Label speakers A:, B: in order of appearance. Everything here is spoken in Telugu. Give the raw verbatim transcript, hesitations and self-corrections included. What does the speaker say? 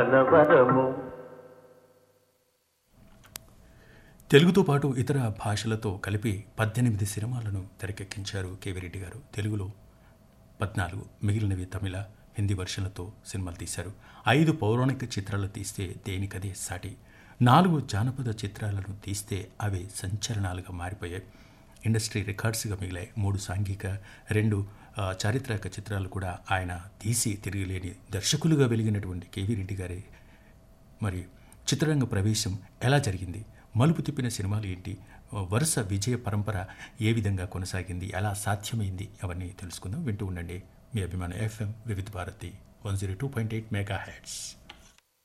A: వరము
B: తెలుగుతో పాటు ఇతర భాషలతో కలిపి పద్దెనిమిది సినిమాలను తెరకెక్కించారు కేవీ రెడ్డి గారు. తెలుగులో పద్నాలుగు, మిగిలినవి తమిళ, హిందీ వర్షన్లతో సినిమాలు తీశారు. ఐదు పౌరాణిక చిత్రాలు తీస్తే దేనికదే సాటి. నాలుగు జానపద చిత్రాలను తీస్తే అవి సంచలనాలుగా మారిపోయాయి, ఇండస్ట్రీ రికార్డ్స్గా మిగిలాయి. మూడు సాంఘిక, రెండు చారిత్రక చిత్రాలు కూడా ఆయన తీసి తిరిగిలేని దర్శకులుగా వెలిగినటువంటి కేవీ రెడ్డి గారి మరి చిత్రరంగ ప్రవేశం ఎలా జరిగింది, మలుపు తిప్పిన సినిమాలు ఏంటి, వరుస విజయ పరంపర ఏ విధంగా కొనసాగింది, ఎలా సాధ్యమైంది, అవన్నీ తెలుసుకుందాం. వింటూ ఉండండి మీ అభిమాన ఎఫ్ఎం వివిధ Bharati one zero two point eight mega heads.